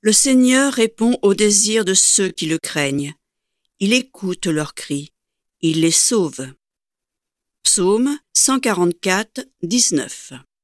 Le Seigneur répond aux désirs de ceux qui le craignent. Il écoute leurs cris. Il les sauve. Psaume 144, 19.